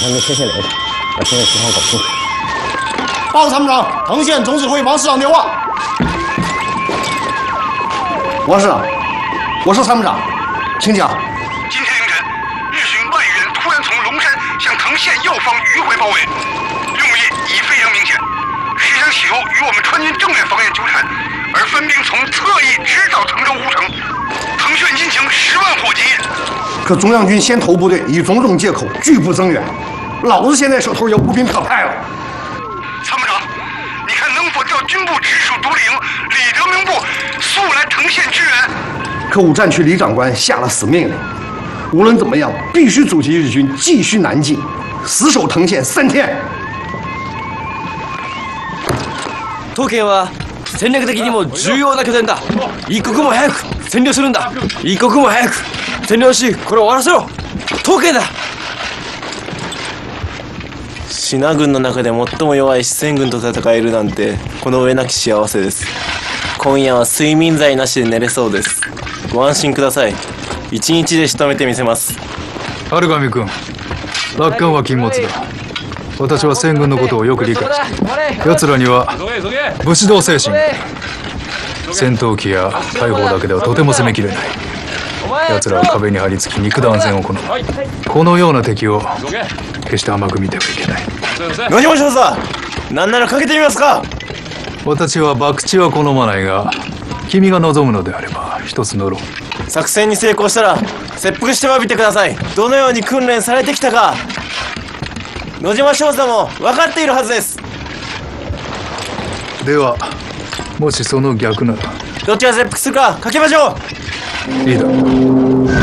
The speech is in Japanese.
还没切下来，把现在情况搞清楚。 报参谋长，藤县总指挥王师长电话。王师长，我是参谋长，请讲。 今天凌晨，日军万余人突然从龙山向藤县右方迂回包围，用意已非常明显，是想企图与我们川军正面防线纠缠，而分兵从侧翼直捣滕州乌城。藤县军情10万火急。 可中央军先头部队以种种借口拒不增援，老子现在手头也无兵可派了。 参谋长，你看能否调军部直属独立营李德明部速来藤县支援？ 可五战区李长官下了死命令，无论怎么样，必须阻击日军继续南进，死守藤县3天。 東県は戦略的にも重要な拠点だ。一刻も早く占領するんだ。一刻も早く占領し、これを終わらせろ。東県だ。 支那軍の中で最も弱い四川軍と戦えるなんてこの上なき幸せです。今夜は睡眠剤なしで寝れそうです。ご安心ください。一日で仕留めてみせます。 春上君、楽観は禁物だ。私は戦軍のことをよく理解して、奴らには武士道精神がある。戦闘機や大砲だけではとても攻めきれない。奴らは壁に張り付き肉弾戦を行う。このような敵を決して甘く見てはいけない。 野島少佐、なんならかけてみますか。 私は博打は好まないが、君が望むのであれば一つ乗ろう。 作戦に成功したら切腹して詫びてください。どのように訓練されてきたか野島少佐も分かっているはずです。 ではもしその逆ならどっちが切腹するかかけましょう。 いいだろう。